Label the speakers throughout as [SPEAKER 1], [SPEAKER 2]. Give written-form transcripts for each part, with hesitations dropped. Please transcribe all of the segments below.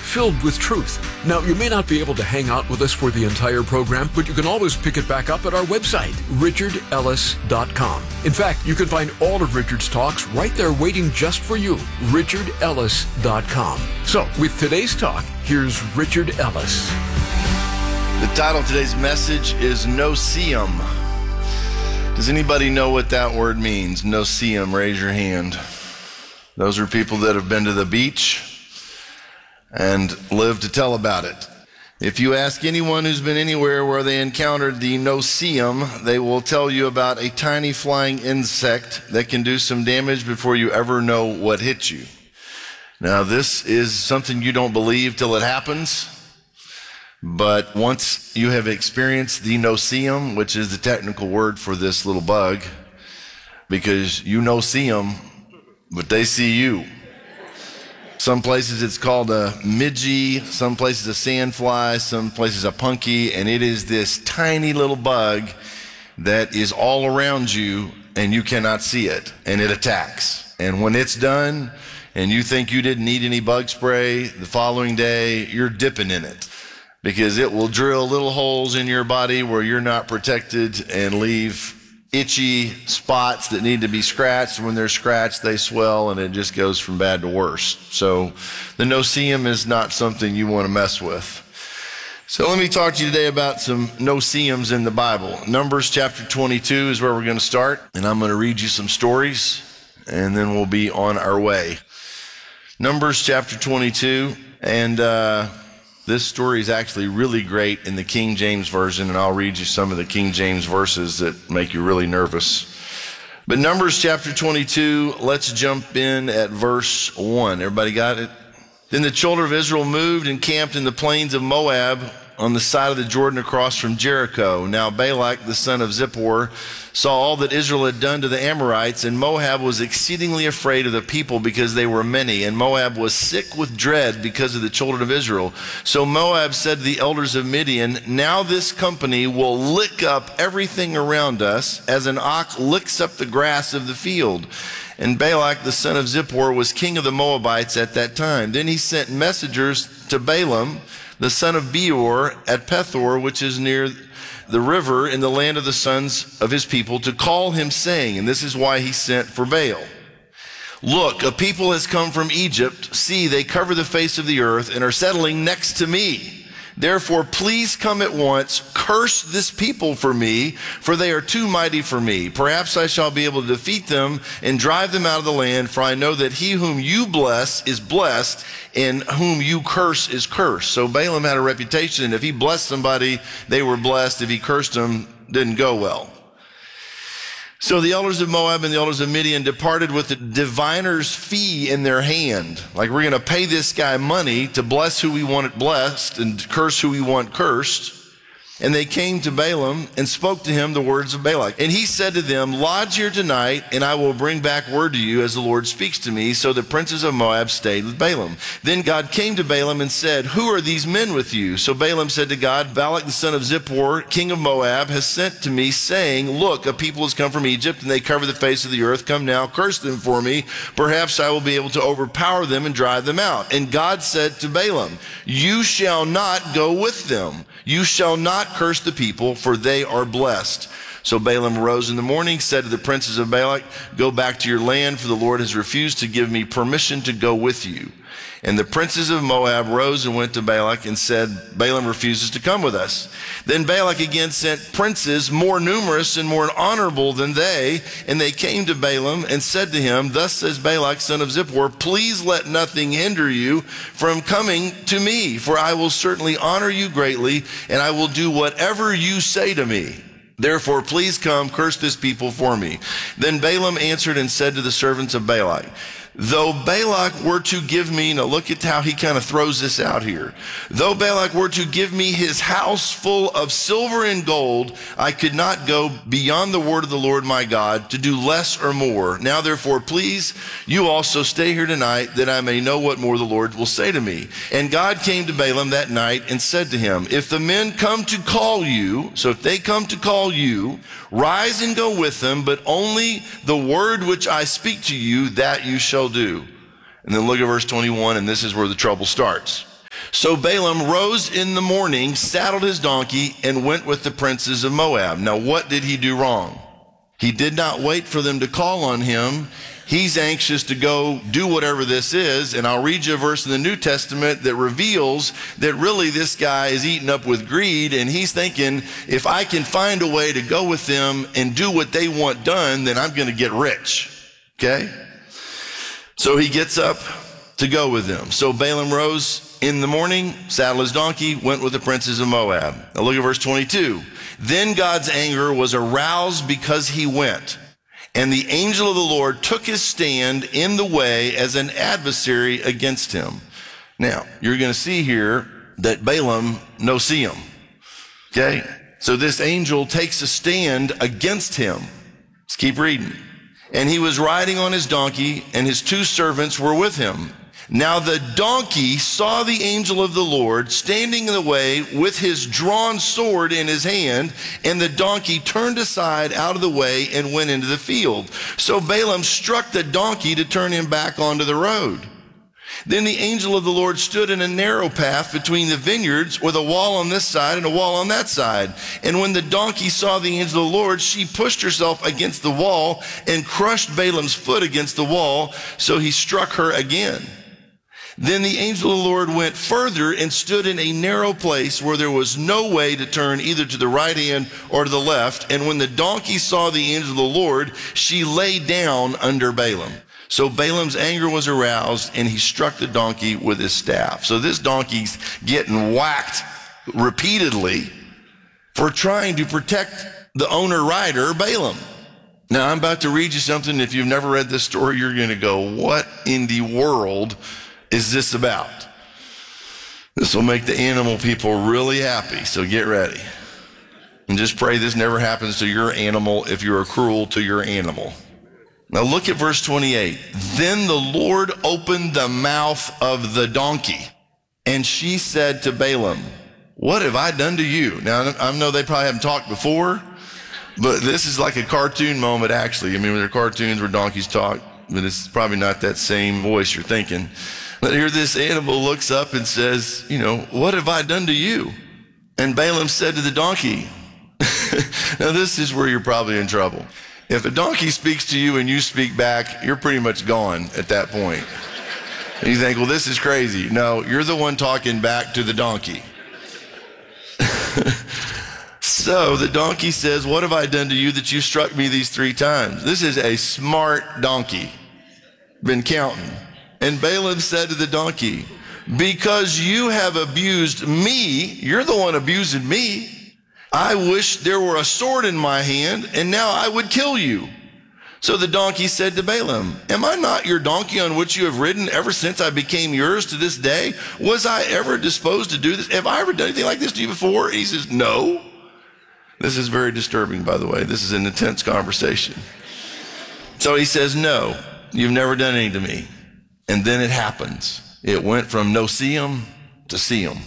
[SPEAKER 1] filled with truth. Now, you may not be able to hang out with us for the entire program, but you can always pick it back up at our website, richardellis.com. In fact, you can find all of Richard's talks right there waiting just for you, richardellis.com. So, with today's talk, here's Richard Ellis.
[SPEAKER 2] The title of today's message is No-See-Um. Does anybody know what that word means? No-See-Um, raise your hand. Those are people that have been to the beach and lived to tell about it. If you ask anyone who's been anywhere where they encountered the no-see-um, they will tell you about a tiny flying insect that can do some damage before you ever know what hit you. Now, this is something you don't believe till it happens, but once you have experienced the no-see-um, which is the technical word for this little bug, because you no-see them, but they see you. Some places it's called a midgie, some places a sandfly, some places a punky, and it is this tiny little bug that is all around you and you cannot see it, and it attacks. And when it's done and you think you didn't need any bug spray, the following day you're dipping in it, because it will drill little holes in your body where you're not protected and leave itchy spots that need to be scratched. When they're scratched, they swell, and it just goes from bad to worse. So the no-see-um is not something you want to mess with. So let me talk to you today about some no-see-ums in the Bible. Numbers chapter 22 is where we're going to start, and I'm going to read you some stories, and then we'll be on our way. Numbers chapter 22, and this story is actually really great in the King James Version, and I'll read you some of the King James verses that make you really nervous. But Numbers chapter 22, let's jump in at verse 1. Everybody got it? Then the children of Israel moved and camped in the plains of Moab on the side of the Jordan across from Jericho. Now Balak, the son of Zippor, saw all that Israel had done to the Amorites, and Moab was exceedingly afraid of the people because they were many, and Moab was sick with dread because of the children of Israel. So Moab said to the elders of Midian, now this company will lick up everything around us as an ox licks up the grass of the field. And Balak, the son of Zippor, was king of the Moabites at that time. Then he sent messengers to Balaam, the son of Beor, at Pethor, which is near the river in the land of the sons of his people, to call him, saying, and this is why he sent for Baal, look, a people has come from Egypt. See, they cover the face of the earth and are settling next to me. Therefore, please come at once, curse this people for me, for they are too mighty for me. Perhaps I shall be able to defeat them and drive them out of the land, for I know that he whom you bless is blessed, and whom you curse is cursed. So Balaam had a reputation, and if he blessed somebody, they were blessed. If he cursed them, didn't go well. So the elders of Moab and the elders of Midian departed with the diviner's fee in their hand. Like, we're going to pay this guy money to bless who we want blessed and curse who we want cursed. And they came to Balaam and spoke to him the words of Balak. And he said to them, lodge here tonight, and I will bring back word to you as the Lord speaks to me. So the princes of Moab stayed with Balaam. Then God came to Balaam and said, who are these men with you? So Balaam said to God, Balak the son of Zippor, king of Moab, has sent to me, saying, look, a people has come from Egypt, and they cover the face of the earth. Come now, curse them for me. Perhaps I will be able to overpower them and drive them out. And God said to Balaam, you shall not go with them. You shall not curse the people, for they are blessed. So Balaam arose in the morning, said to the princes of Balak, go back to your land, for the Lord has refused to give me permission to go with you. And the princes of Moab rose and went to Balak and said, Balaam refuses to come with us. Then Balak again sent princes more numerous and more honorable than they, and they came to Balaam and said to him, thus says Balak, son of Zippor, please let nothing hinder you from coming to me, for I will certainly honor you greatly, and I will do whatever you say to me. Therefore, please come, curse this people for me. Then Balaam answered and said to the servants of Balak, though Balak were to give me, now look at how he kind of throws this out here. Though Balak were to give me his house full of silver and gold, I could not go beyond the word of the Lord my God to do less or more. Now therefore, please, you also stay here tonight, that I may know what more the Lord will say to me. And God came to Balaam that night and said to him, if the men come to call you, so if they come to call you, rise and go with them, but only the word which I speak to you, that you shall do. And then look at verse 21, and this is where the trouble starts. So Balaam rose in the morning, saddled his donkey, and went with the princes of Moab. Now, what did he do wrong? He did not wait for them to call on him. He's anxious to go do whatever this is. And I'll read you a verse in the New Testament that reveals that really this guy is eaten up with greed. And he's thinking, if I can find a way to go with them and do what they want done, then I'm going to get rich. Okay? So he gets up to go with them. So Balaam rose in the morning, saddled his donkey, went with the princes of Moab. Now look at verse 22. Then God's anger was aroused because he went, and the angel of the Lord took his stand in the way as an adversary against him. Now, you're going to see here that Balaam no see him. Okay? So this angel takes a stand against him. Let's keep reading. And he was riding on his donkey, and his 2 servants were with him. Now the donkey saw the angel of the Lord standing in the way with his drawn sword in his hand, and the donkey turned aside out of the way and went into the field. So Balaam struck the donkey to turn him back onto the road. Then the angel of the Lord stood in a narrow path between the vineyards with a wall on this side and a wall on that side. And when the donkey saw the angel of the Lord, she pushed herself against the wall and crushed Balaam's foot against the wall, so he struck her again. Then the angel of the Lord went further and stood in a narrow place where there was no way to turn either to the right hand or to the left. And when the donkey saw the angel of the Lord, she lay down under Balaam. So Balaam's anger was aroused, and he struck the donkey with his staff. So this donkey's getting whacked repeatedly for trying to protect the owner rider, Balaam. Now, I'm about to read you something. If you've never read this story, you're going to go, what in the world is this about? This will make the animal people really happy, so get ready. And just pray this never happens to your animal if you're cruel to your animal. Now look at verse 28. Then the Lord opened the mouth of the donkey, and she said to Balaam, what have I done to you? Now, I know they probably haven't talked before, but this is like a cartoon moment, actually. I mean, there are cartoons where donkeys talk, but it's probably not that same voice you're thinking. But here this animal looks up and says, what have I done to you? And Balaam said to the donkey, now this is where you're probably in trouble. If a donkey speaks to you and you speak back, you're pretty much gone at that point. And you think, well, this is crazy. No, you're the one talking back to the donkey. So the donkey says, what have I done to you that you struck me these 3 times? This is a smart donkey. Been counting. And Balaam said to the donkey, because you have abused me, you're the one abusing me. I wish there were a sword in my hand, and now I would kill you. So the donkey said to Balaam, am I not your donkey on which you have ridden ever since I became yours to this day? Was I ever disposed to do this? Have I ever done anything like this to you before? He says, no. This is very disturbing, by the way. This is an intense conversation. So he says, no, you've never done anything to me. And then it happens. It went from no see him to see him.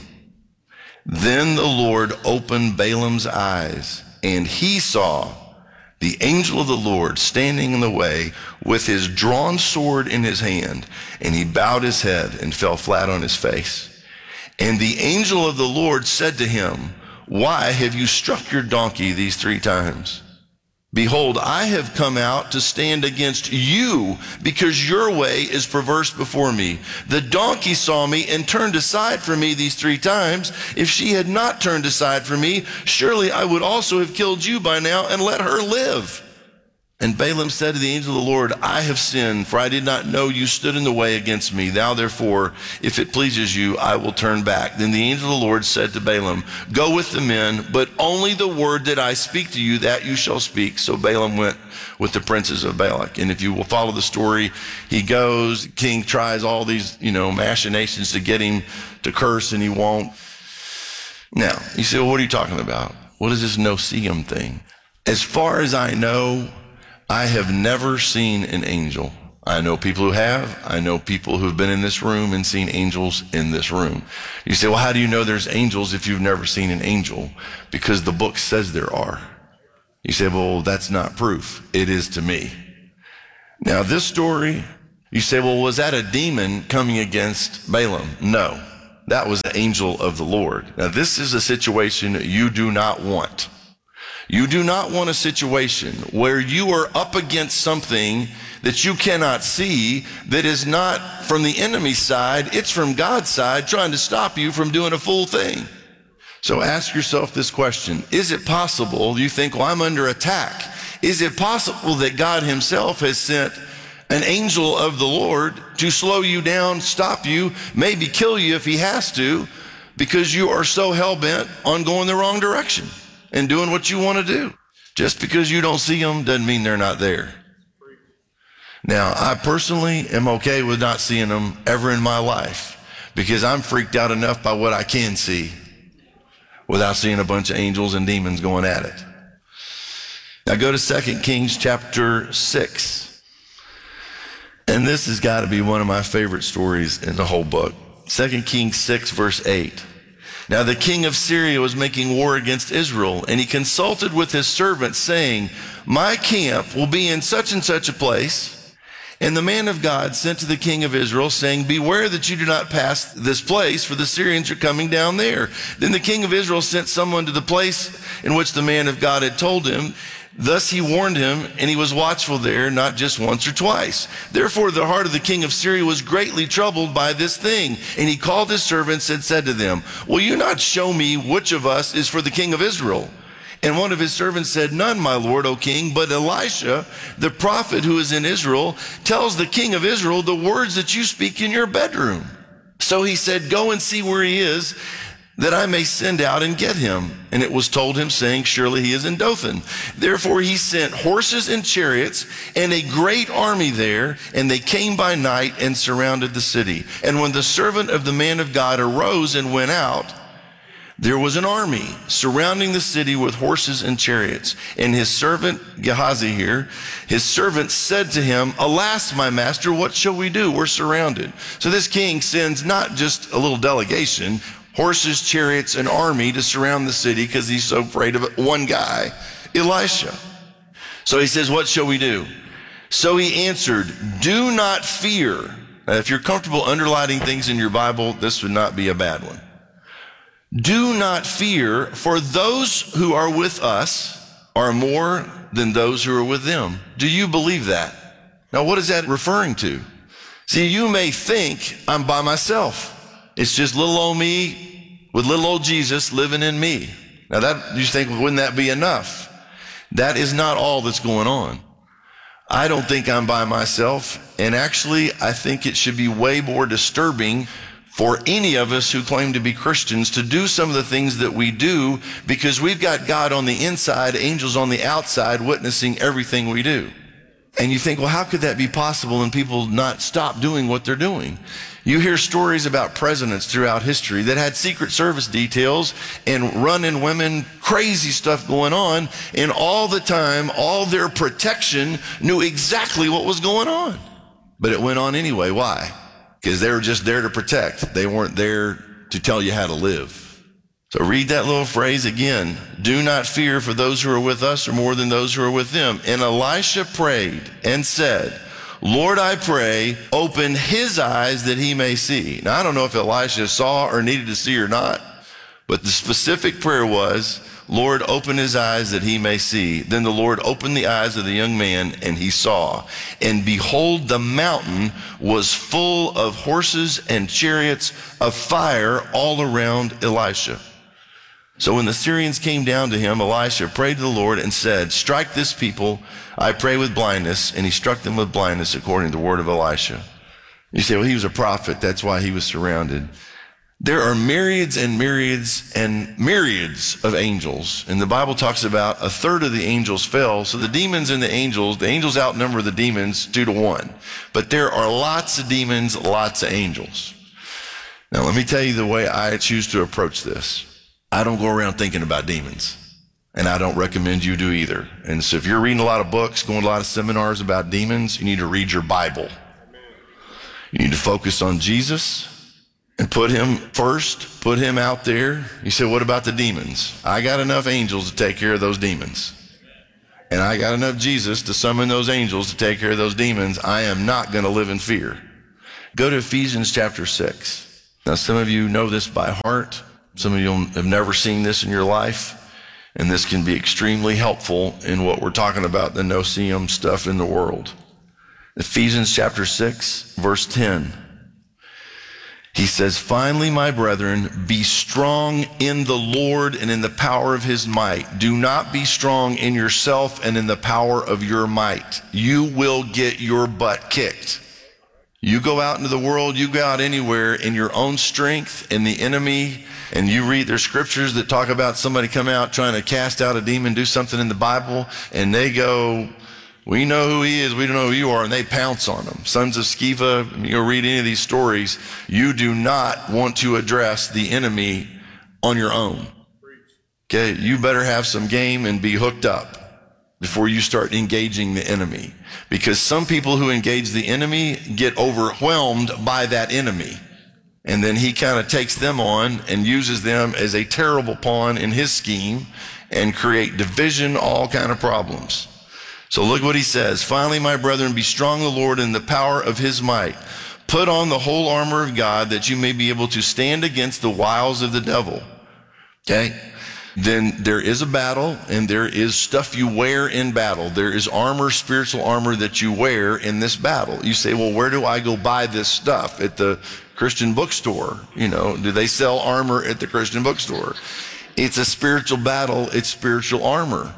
[SPEAKER 2] Then the Lord opened Balaam's eyes, and he saw the angel of the Lord standing in the way with his drawn sword in his hand, and he bowed his head and fell flat on his face. And the angel of the Lord said to him, why have you struck your donkey these 3 times? Behold, I have come out to stand against you because your way is perverse before me. The donkey saw me and turned aside from me these 3 times. If she had not turned aside from me, surely I would also have killed you by now and let her live. And Balaam said to the angel of the Lord, I have sinned, for I did not know you stood in the way against me. Now therefore, if it pleases you, I will turn back. Then the angel of the Lord said to Balaam, go with the men, but only the word that I speak to you, that you shall speak. So Balaam went with the princes of Balak. And if you will follow the story, he goes, the king tries all these, machinations to get him to curse, and he won't. Now, you say, well, what are you talking about? What is this no see him thing? As far as I know, I have never seen an angel. I know people who have. I know people who have been in this room and seen angels in this room. You say, well, how do you know there's angels if you've never seen an angel? Because the book says there are. You say, well, that's not proof. It is to me. Now, this story, you say, well, was that a demon coming against Balaam? No. That was the angel of the Lord. Now, this is a situation you do not want. You do not want a situation where you are up against something that you cannot see, that is not from the enemy's side, it's from God's side trying to stop you from doing a full thing. So ask yourself this question. Is it possible, you think, well, I'm under attack. Is it possible that God himself has sent an angel of the Lord to slow you down, stop you, maybe kill you if he has to, because you are so hell-bent on going the wrong direction and doing what you want to do? Just because you don't see them doesn't mean they're not there. Now, I personally am okay with not seeing them ever in my life because I'm freaked out enough by what I can see without seeing a bunch of angels and demons going at it. Now go to 2 Kings chapter 6. And this has got to be one of my favorite stories in the whole book. 2 Kings 6 verse 8. Now the king of Syria was making war against Israel, and he consulted with his servants, saying, my camp will be in such and such a place. And the man of God sent to the king of Israel, saying, beware that you do not pass this place, for the Syrians are coming down there. Then the king of Israel sent someone to the place in which the man of God had told him. Thus he warned him, and he was watchful there, not just once or twice. Therefore the heart of the king of Syria was greatly troubled by this thing. And he called his servants and said to them, will you not show me which of us is for the king of Israel? And one of his servants said, none, my lord, O king, but Elisha, the prophet who is in Israel, tells the king of Israel the words that you speak in your bedroom. So he said, go and see where he is, that I may send out and get him. And it was told him, saying, surely he is in Dothan. Therefore he sent horses and chariots and a great army there, and they came by night and surrounded the city. And when the servant of the man of God arose and went out, there was an army surrounding the city with horses and chariots. And his servant Gehazi here, his servant said to him, alas, my master, what shall we do? We're surrounded. So this king sends not just a little delegation, horses, chariots, an army to surround the city because he's so afraid of one guy, Elisha. So he says, what shall we do? So he answered, do not fear. Now, if you're comfortable underlining things in your Bible, this would not be a bad one. Do not fear, for those who are with us are more than those who are with them. Do you believe that? Now, what is that referring to? See, you may think I'm by myself. It's just little old me with little old Jesus living in me. Now that, you think, wouldn't that be enough? That is not all that's going on. I don't think I'm by myself. And actually, I think it should be way more disturbing for any of us who claim to be Christians to do some of the things that we do, because we've got God on the inside, angels on the outside, witnessing everything we do. And you think, well, how could that be possible and people not stop doing what they're doing? You hear stories about presidents throughout history that had Secret Service details and running women, crazy stuff going on, and all the time, all their protection knew exactly what was going on. But it went on anyway. Why? Because they were just there to protect. They weren't there to tell you how to live. So read that little phrase again. Do not fear, for those who are with us are more than those who are with them. And Elisha prayed and said, Lord, I pray, open his eyes that he may see. Now, I don't know if Elisha saw or needed to see or not, but the specific prayer was, Lord, open his eyes that he may see. Then the Lord opened the eyes of the young man, and he saw. And behold, the mountain was full of horses and chariots of fire all around Elisha. So when the Syrians came down to him, Elisha prayed to the Lord and said, strike this people, I pray, with blindness. And he struck them with blindness according to the word of Elisha. You say, well, he was a prophet. That's why he was surrounded. There are myriads and myriads and myriads of angels. And the Bible talks about a third of the angels fell. So the demons and the angels outnumber the demons 2-1. But there are lots of demons, lots of angels. Now, let me tell you the way I choose to approach this. I don't go around thinking about demons. And I don't recommend you do either. And so if you're reading a lot of books, going to a lot of seminars about demons, you need to read your Bible. You need to focus on Jesus and put him first, put him out there. You say, what about the demons? I got enough angels to take care of those demons. And I got enough Jesus to summon those angels to take care of those demons. I am not going to live in fear. Go to Ephesians chapter 6. Now, some of you know this by heart. Some of you have never seen this in your life. And this can be extremely helpful in what we're talking about, the no-see-um stuff in the world. Ephesians chapter 6, verse 10. He says, finally, my brethren, be strong in the Lord and in the power of his might. Do not be strong in yourself and in the power of your might. You will get your butt kicked. You go out into the world, you go out anywhere in your own strength and the enemy, and you read, there's scriptures that talk about somebody come out trying to cast out a demon, do something in the Bible, and they go, we know who he is, we don't know who you are, and they pounce on them. Sons of Sceva, you'll read any of these stories, you do not want to address the enemy on your own. Okay, you better have some game and be hooked up before you start engaging the enemy. Because some people who engage the enemy get overwhelmed by that enemy. And then he kind of takes them on and uses them as a terrible pawn in his scheme and create division, all kind of problems. So look what he says. Finally, my brethren, be strong in the Lord and the power of his might. Put on the whole armor of God that you may be able to stand against the wiles of the devil. Okay? Then there is a battle and there is stuff you wear in battle. There is armor, spiritual armor that you wear in this battle. You say, well, where do I go buy this stuff? At the Christian bookstore. You know, do they sell armor at the Christian bookstore? It's a spiritual battle. It's spiritual armor.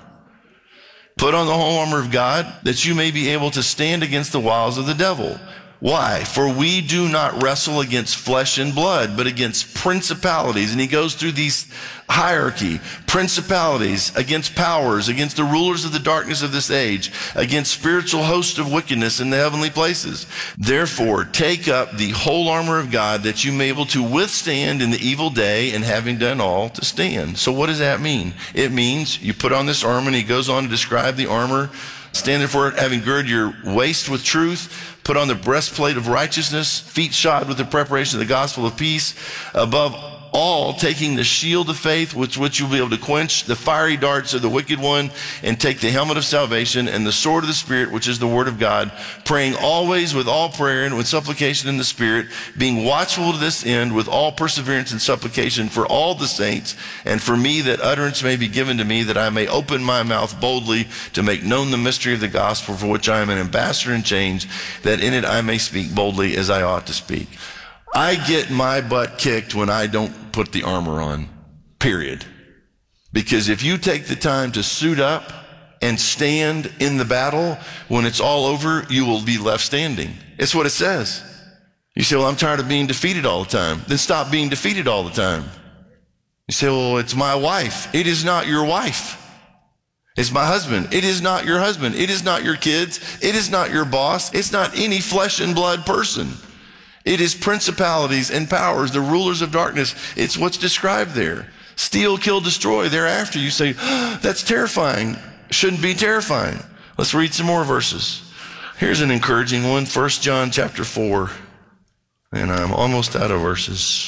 [SPEAKER 2] Put on the whole armor of God that you may be able to stand against the wiles of the devil. Why? For we do not wrestle against flesh and blood, but against principalities. And he goes through these hierarchy, principalities, against powers, against the rulers of the darkness of this age, against spiritual hosts of wickedness in the heavenly places. Therefore, take up the whole armor of God that you may be able to withstand in the evil day, and having done all, to stand. So what does that mean? It means you put on this armor, and he goes on to describe the armor. Stand therefore, having girded your waist with truth, put on the breastplate of righteousness, feet shod with the preparation of the gospel of peace, above all taking the shield of faith with which you'll be able to quench the fiery darts of the wicked one, and take the helmet of salvation and the sword of the Spirit, which is the word of God, praying always with all prayer and with supplication in the Spirit, being watchful to this end with all perseverance and supplication for all the saints, and for me, that utterance may be given to me, that I may open my mouth boldly to make known the mystery of the gospel, for which I am an ambassador in chains, that in it I may speak boldly as I ought to speak. I get my butt kicked when I don't put the armor on, period. Because if you take the time to suit up and stand in the battle, when it's all over, you will be left standing. It's what it says. You say, well, I'm tired of being defeated all the time. Then stop being defeated all the time. You say, well, it's my wife. It is not your wife. It's my husband. It is not your husband. It is not your kids. It is not your boss. It's not any flesh and blood person. It is principalities and powers, the rulers of darkness. It's what's described there. Steal, kill, destroy. Thereafter, you say, oh, that's terrifying. Shouldn't be terrifying. Let's read some more verses. Here's an encouraging one. 1 John chapter 4. And I'm almost out of verses.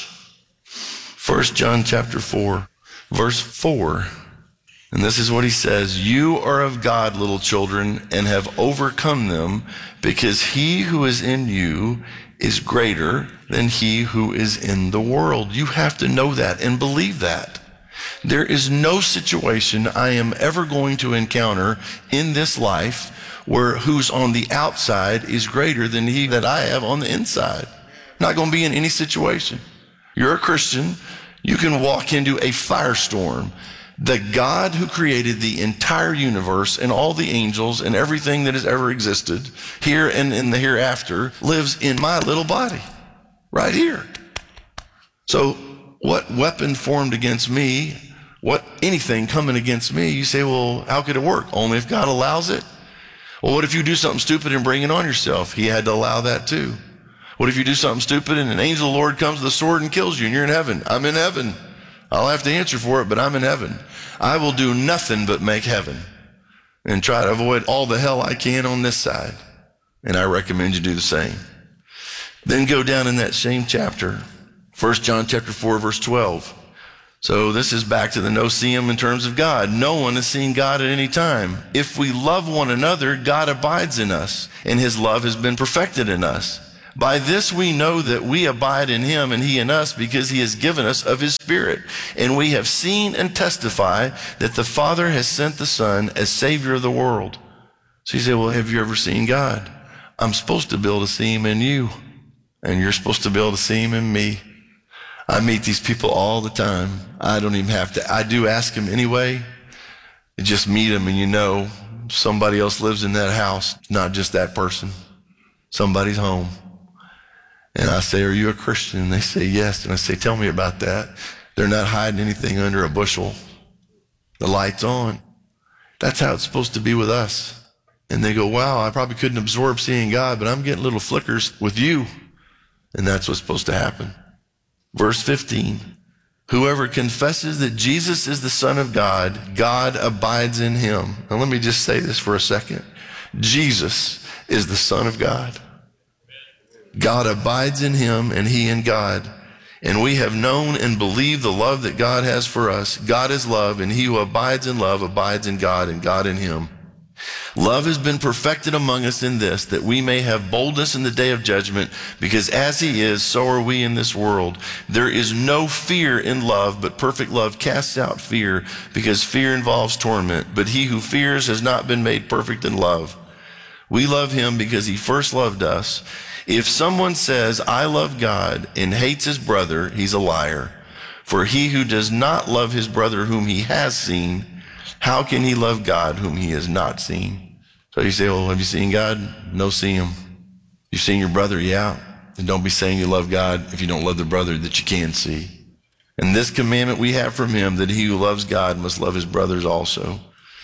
[SPEAKER 2] 1 John chapter 4, verse 4. And this is what he says. You are of God, little children, and have overcome them, because he who is in you is greater than he who is in the world. You have to know that and believe that. There is no situation I am ever going to encounter in this life where who's on the outside is greater than he that I have on the inside. Not going to be in any situation. You're a Christian. You can walk into a firestorm. The God who created the entire universe and all the angels and everything that has ever existed here and in the hereafter lives in my little body right here. So what weapon formed against me, anything coming against me, you say, well, how could it work? Only if God allows it. Well, what if you do something stupid and bring it on yourself? He had to allow that too. What if you do something stupid and an angel of the Lord comes with a sword and kills you and you're in heaven? I'm in heaven. I'll have to answer for it, but I'm in heaven. I will do nothing but make heaven and try to avoid all the hell I can on this side. And I recommend you do the same. Then go down in that same chapter, 1 John chapter 4, verse 12. So this is back to the no-see-um in terms of God. No one has seen God at any time. If we love one another, God abides in us, and his love has been perfected in us. By this we know that we abide in him and he in us, because he has given us of his Spirit. And we have seen and testify that the Father has sent the Son as Savior of the world. So you say, well, have you ever seen God? I'm supposed to be able to see him in you, and you're supposed to be able to see him in me. I meet these people all the time. I don't even have to. I do ask them anyway. You just meet them and you know somebody else lives in that house, not just that person. Somebody's home. And I say, are you a Christian? And they say, yes. And I say, tell me about that. They're not hiding anything under a bushel. The light's on. That's how it's supposed to be with us. And they go, wow, I probably couldn't absorb seeing God, but I'm getting little flickers with you. And that's what's supposed to happen. Verse 15, whoever confesses that Jesus is the Son of God, God abides in him. Now let me just say this for a second. Jesus is the Son of God. God abides in him and he in God. And we have known and believed the love that God has for us. God is love, and he who abides in love abides in God and God in him. Love has been perfected among us in this, that we may have boldness in the day of judgment, because as he is, so are we in this world. There is no fear in love, but perfect love casts out fear, because fear involves torment. But he who fears has not been made perfect in love. We love him because he first loved us. If someone says, I love God, and hates his brother, he's a liar. For he who does not love his brother whom he has seen, how can he love God whom he has not seen? So you say, well, have you seen God? No, see him. You've seen your brother? Yeah. And don't be saying you love God if you don't love the brother that you can see. And this commandment we have from him, that he who loves God must love his brothers also.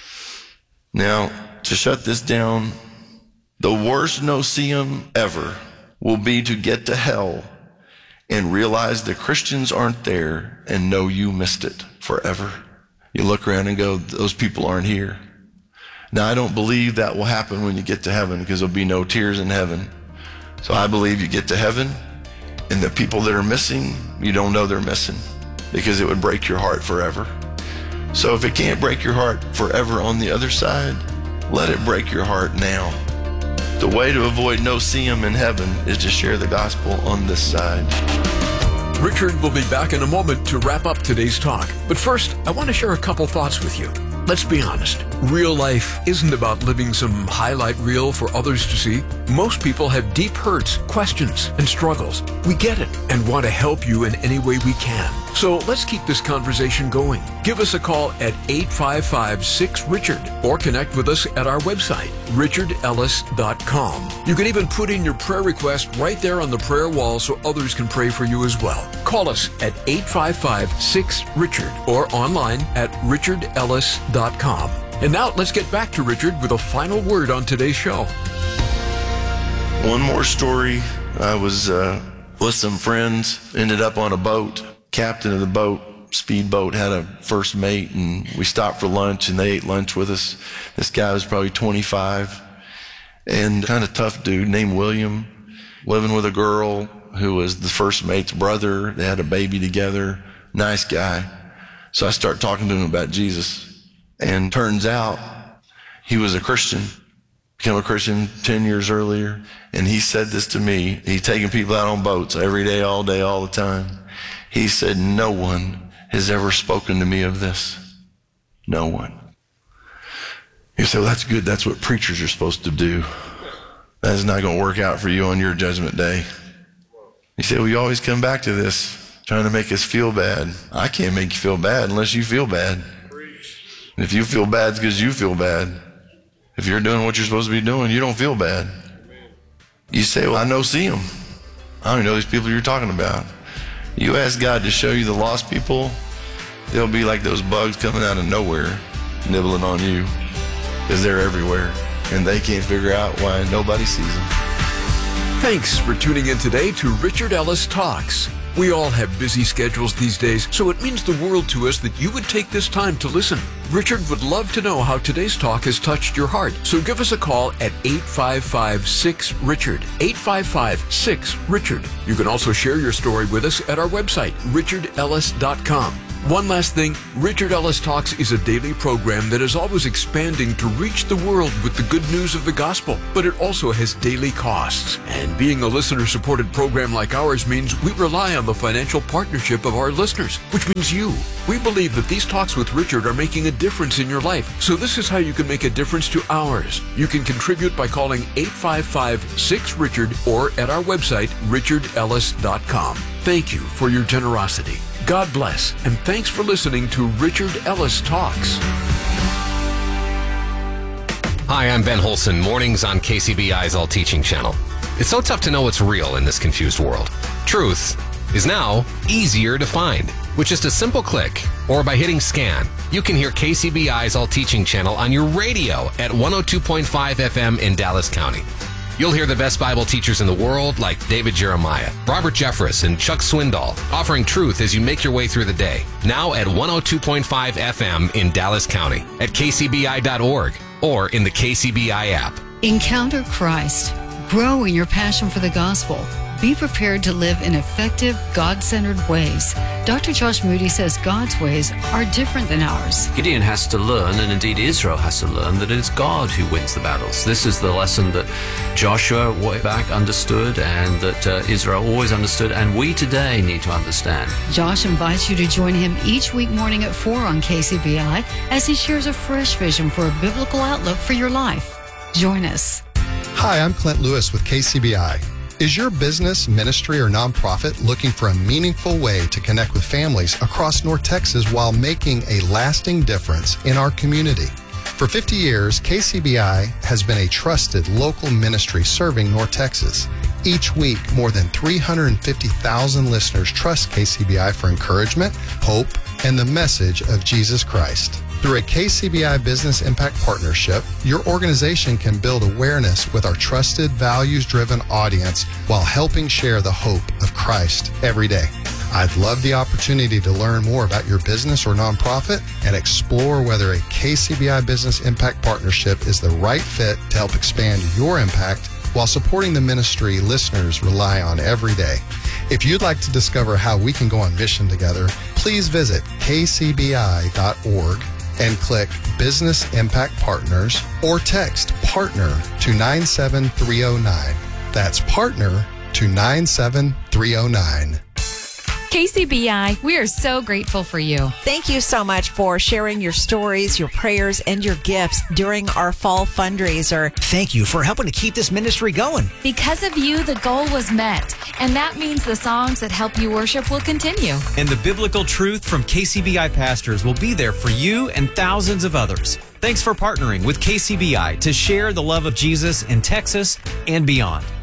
[SPEAKER 2] Now, to shut this down, the worst no-see-em ever will be to get to hell and realize the Christians aren't there and know you missed it forever. You look around and go, those people aren't here. Now, I don't believe that will happen when you get to heaven, because there'll be no tears in heaven. So I believe you get to heaven, and the people that are missing, you don't know they're missing, because it would break your heart forever. So if it can't break your heart forever on the other side, let it break your heart now. The way to avoid no-see-em in heaven is to share the gospel on this side.
[SPEAKER 1] Richard will be back in a moment to wrap up today's talk. But first, I want to share a couple thoughts with you. Let's be honest. Real life isn't about living some highlight reel for others to see. Most people have deep hurts, questions, and struggles. We get it and want to help you in any way we can. So let's keep this conversation going. Give us a call at 855-6-RICHARD or connect with us at our website, richardellis.com. You can even put in your prayer request right there on the prayer wall so others can pray for you as well. Call us at 855-6-RICHARD or online at richardellis.com. And now let's get back to Richard with a final word on today's show.
[SPEAKER 2] One more story. I was with some friends, ended up on a boat. Captain of the boat, speedboat, had a first mate, and we stopped for lunch, and they ate lunch with us. This guy was probably 25 and kind of tough dude named William, living with a girl who was the first mate's brother. They had a baby together. Nice guy. So I start talking to him about Jesus, and turns out he was a Christian, became a Christian 10 years earlier. And he said this to me. He's taking people out on boats every day, all the time. He said, no one has ever spoken to me of this. No one. You say, well, that's good. That's what preachers are supposed to do. That's not going to work out for you on your judgment day. You say, well, you always come back to this, trying to make us feel bad. I can't make you feel bad unless you feel bad. And if you feel bad, it's because you feel bad. If you're doing what you're supposed to be doing, you don't feel bad. You say, well, I know see them. I don't even know these people you're talking about. You ask God to show you the lost people, they'll be like those bugs coming out of nowhere, nibbling on you, because they're everywhere, and they can't figure out why nobody sees them.
[SPEAKER 1] Thanks for tuning in today to Richard Ellis Talks. We all have busy schedules these days, so it means the world to us that you would take this time to listen. Richard would love to know how today's talk has touched your heart, so give us a call at 855-6-RICHARD, 855-6-RICHARD. You can also share your story with us at our website, richardellis.com. One last thing, Richard Ellis Talks is a daily program that is always expanding to reach the world with the good news of the gospel, but it also has daily costs. And being a listener-supported program like ours means we rely on the financial partnership of our listeners, which means you. We believe that these talks with Richard are making a difference in your life, so this is how you can make a difference to ours. You can contribute by calling 855-6-RICHARD or at our website, richardellis.com. Thank you for your generosity. God bless, and thanks for listening to Richard Ellis Talks.
[SPEAKER 3] Hi, I'm Ben Holson, mornings on KCBI's All Teaching channel. It's so tough to know what's real in this confused world. Truth is now easier to find. With just a simple click or by hitting scan, you can hear KCBI's All Teaching channel on your radio at 102.5 FM in Dallas County. You'll hear the best Bible teachers in the world like David Jeremiah, Robert Jeffress, and Chuck Swindoll offering truth as you make your way through the day. Now at 102.5 FM in Dallas County, at kcbi.org, or in the KCBI app.
[SPEAKER 4] Encounter Christ. Grow in your passion for the gospel. Be prepared to live in effective, God-centered ways. Dr. Josh Moody says God's ways are different than ours.
[SPEAKER 5] Gideon has to learn, and indeed Israel has to learn, that it is God who wins the battles. This is the lesson that Joshua way back understood, and that Israel always understood, and we today need to understand.
[SPEAKER 4] Josh invites you to join him each week morning at 4 on KCBI as he shares a fresh vision for a biblical outlook for your life. Join us.
[SPEAKER 6] Hi, I'm Clint Lewis with KCBI. Is your business, ministry, or nonprofit looking for a meaningful way to connect with families across North Texas while making a lasting difference in our community? For 50 years, KCBI has been a trusted local ministry serving North Texas. Each week, more than 350,000 listeners trust KCBI for encouragement, hope, and the message of Jesus Christ. Through a KCBI Business Impact Partnership, your organization can build awareness with our trusted, values-driven audience while helping share the hope of Christ every day. I'd love the opportunity to learn more about your business or nonprofit and explore whether a KCBI Business Impact Partnership is the right fit to help expand your impact while supporting the ministry listeners rely on every day. If you'd like to discover how we can go on mission together, please visit kcbi.org and click Business Impact Partners or text PARTNER to 97309. That's PARTNER to 97309.
[SPEAKER 7] KCBI, we are so grateful for you.
[SPEAKER 8] Thank you so much for sharing your stories, your prayers, and your gifts during our fall fundraiser.
[SPEAKER 9] Thank you for helping to keep this ministry going.
[SPEAKER 7] Because of you, the goal was met. And that means the songs that help you worship will continue.
[SPEAKER 10] And the biblical truth from KCBI pastors will be there for you and thousands of others. Thanks for partnering with KCBI to share the love of Jesus in Texas and beyond.